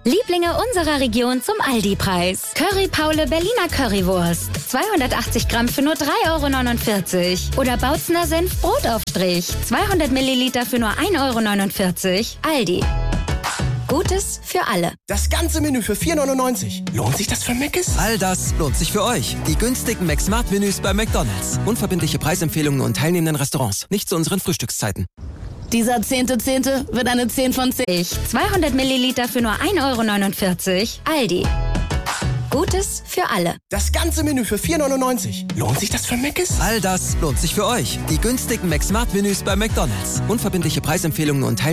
Lieblinge unserer Region zum Aldi-Preis. Curry Paule Berliner Currywurst. 280 Gramm für nur 3,49 €. Oder Bautzner Senf Brotaufstrich. 200 Milliliter für nur 1,49 €. Aldi. Gutes für alle. Das ganze Menü für 4,99 €. Lohnt sich das für Mc's? All das lohnt sich für euch. Die günstigen McSmart-Menüs bei McDonald's. Unverbindliche Preisempfehlungen und teilnehmenden Restaurants. Nicht zu unseren Frühstückszeiten. Dieser 10.10. wird eine 10 von 10. 200 Milliliter für nur 1,49 €. Aldi. Gutes für alle. Das ganze Menü für 4,99 €. Lohnt sich das für Mc's? All das lohnt sich für euch. Die günstigen McSmart-Menüs bei McDonald's. Unverbindliche Preisempfehlungen und teilnehmenden